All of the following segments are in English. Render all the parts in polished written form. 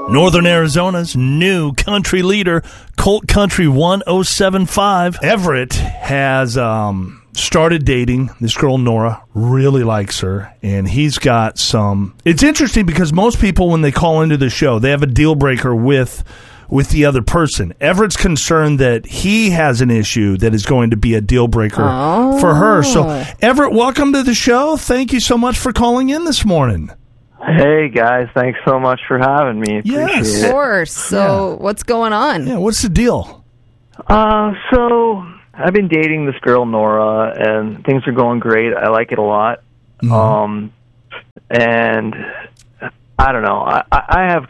Northern Arizona's new country leader, Colt Country 1075. Everett has started dating this girl, Nora, really likes her, and he's got some... It's interesting because most people, when they call into the show, they have a deal breaker with the other person. Everett's concerned that he has an issue that is going to be a deal breaker for her. So, Everett, welcome to the show. Thank you so much for calling in this morning. Hey, guys. Thanks so much for having me. Yes. Of course. So, what's going on? Yeah, what's the deal? So, I've been dating this girl, Nora, and things are going great. I like it a lot. Mm-hmm. And I don't know. I have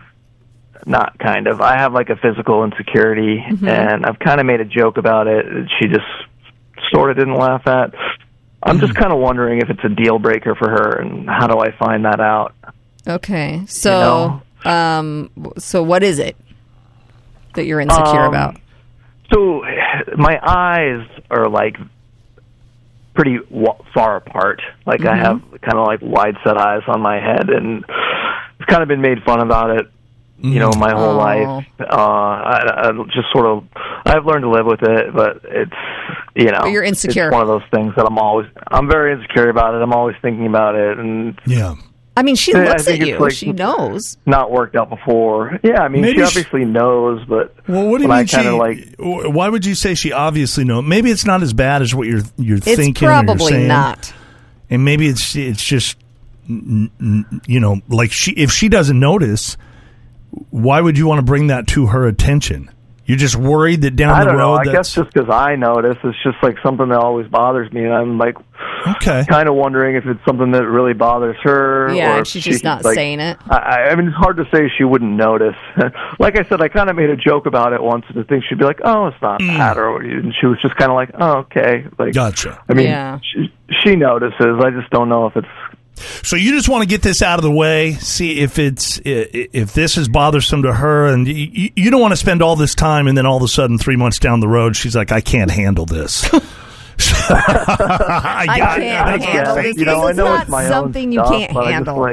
I have like a physical insecurity, and I've kind of made a joke about it. She just sort of didn't laugh at. I'm just kind of wondering if it's a deal breaker for her, and how do I find that out? Okay. So, so what is it that you're insecure about? So, my eyes are like pretty far apart. Like I have kind of like wide set eyes on my head, and I've kind of been made fun about it, you know, my whole life. I just sort of, I've learned to live with it, but it's, you know, but you're insecure. It's one of those things that I'm very insecure about it. I'm always thinking about it, and yeah. I mean, she looks at you. Like she knows. Not worked out before. Yeah, I mean, maybe she obviously knows, but well, what do you mean? Why would you say she obviously knows? Maybe it's not as bad as what you're thinking. It's probably or you're saying. Not. And maybe it's just, you know, like if she doesn't notice, why would you want to bring that to her attention? You're just worried that down the road... I guess just because I notice, it's just like something that always bothers me, and I'm like, kind of wondering if it's something that really bothers her. Yeah, or and she's just not saying it. I mean, it's hard to say she wouldn't notice. Like I said, I kind of made a joke about it once, and I think she'd be like, "Oh, it's not that," and she was just kind of like, "Oh, okay." Like, gotcha. I mean, she notices. I just don't know if it's... So you just want to get this out of the way, see if this is bothersome to her, and you don't want to spend all this time, and then all of a sudden, 3 months down the road, she's like, "I can't handle this." I can't handle this. You know, I know not it's my something own you stuff, can't handle.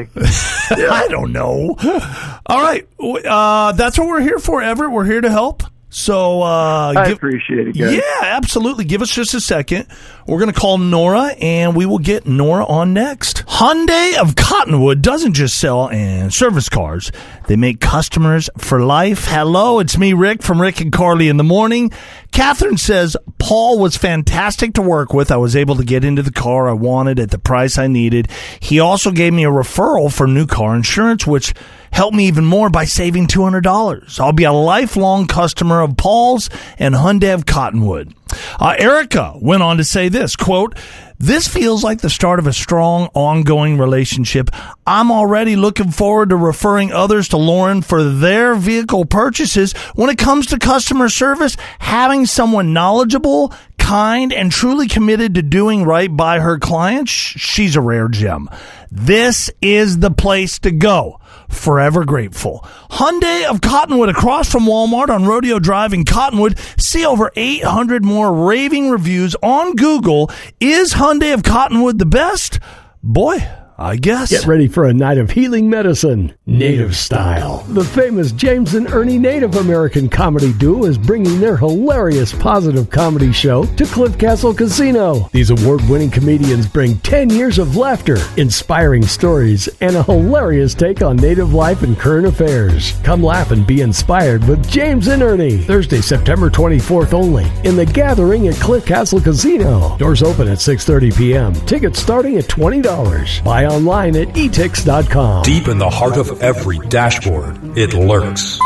I don't know. All right, that's what we're here for, Everett. We're here to help. So I appreciate it, guys. Yeah, absolutely. Give us just a second. We're going to call Nora, and we will get Nora on next. Hyundai of Cottonwood doesn't just sell and service cars. They make customers for life. Hello, it's me, Rick, from Rick and Carly in the Morning. Catherine says, Paul was fantastic to work with. I was able to get into the car I wanted at the price I needed. He also gave me a referral for new car insurance, which helped me even more by saving $200. I'll be a lifelong customer of Paul's and Hyundai of Cottonwood. Erica went on to say this, quote, "This feels like the start of a strong, ongoing relationship. I'm already looking forward to referring others to Lauren for their vehicle purchases. When it comes to customer service, having someone knowledgeable, kind, and truly committed to doing right by her clients, she's a rare gem. This is the place to go. Forever grateful." Hyundai of Cottonwood, across from Walmart on Rodeo Drive in Cottonwood. See over 800 more raving reviews on Google. Is Hyundai of Cottonwood the best? Boy, I guess. Get ready for a night of healing medicine, Native Style. The famous James and Ernie Native American comedy duo is bringing their hilarious positive comedy show to Cliff Castle Casino. These award-winning comedians bring 10 years of laughter, inspiring stories, and a hilarious take on Native life and current affairs. Come laugh and be inspired with James and Ernie. Thursday, September 24th only in The Gathering at Cliff Castle Casino. Doors open at 6:30 p.m. Tickets starting at $20. Buy online at etix.com. Deep in the heart of every dashboard, it lurks.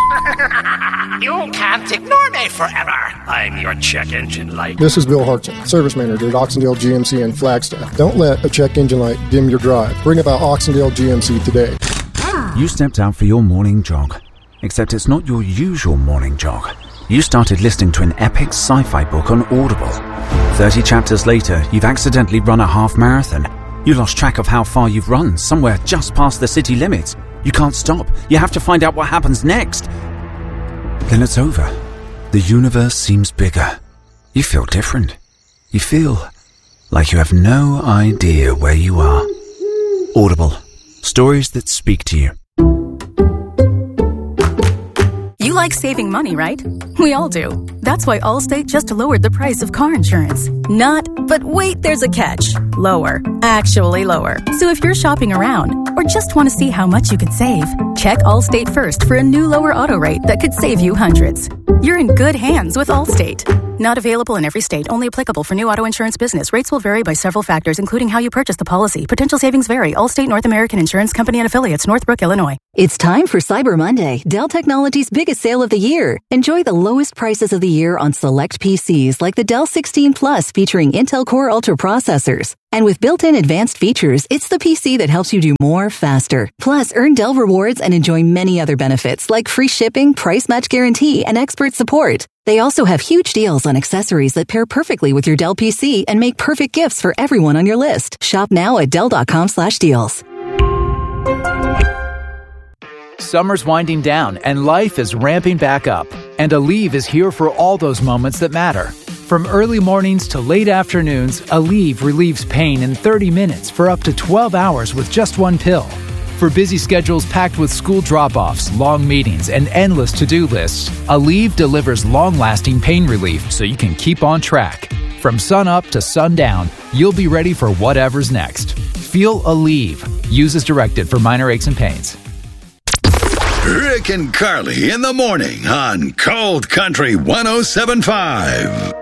You can't ignore me forever. I'm your check engine light. This is Bill Hartson, service manager at Oxendale GMC in Flagstaff. Don't let a check engine light dim your drive. Bring about Oxendale GMC today. You stepped out for your morning jog, except it's not your usual morning jog. You started listening to an epic sci-fi book on Audible. 30 chapters later, you've accidentally run a half marathon. You lost track of how far you've run, somewhere just past the city limits. You can't stop. You have to find out what happens next. Then it's over. The universe seems bigger. You feel different. You feel like you have no idea where you are. Audible. Stories that speak to you. You like saving money, right? We all do. That's why Allstate just lowered the price of car insurance. But wait, there's a catch. Lower. Actually lower. So if you're shopping around or just want to see how much you could save, check Allstate first for a new lower auto rate that could save you hundreds. You're in good hands with Allstate. Not available in every state. Only applicable for new auto insurance business. Rates will vary by several factors, including how you purchase the policy. Potential savings vary. Allstate North American Insurance Company and Affiliates, Northbrook, Illinois. It's time for Cyber Monday, Dell Technologies' biggest sale of the year. Enjoy the lowest prices of the year on select PCs like the Dell 16 Plus featuring Intel Core Ultra processors. And with built-in advanced features, it's the PC that helps you do more faster. Plus, earn Dell rewards and enjoy many other benefits like free shipping, price match guarantee, and expert support. They also have huge deals on accessories that pair perfectly with your Dell PC and make perfect gifts for everyone on your list. Shop now at Dell.com/deals. Summer's winding down and life is ramping back up. And Aleve is here for all those moments that matter. From early mornings to late afternoons, Aleve relieves pain in 30 minutes for up to 12 hours with just one pill. For busy schedules packed with school drop-offs, long meetings, and endless to-do lists, Aleve delivers long-lasting pain relief so you can keep on track. From sun up to sundown, you'll be ready for whatever's next. Feel Aleve. Use as directed for minor aches and pains. Rick and Carly in the morning on Cold Country 107.5.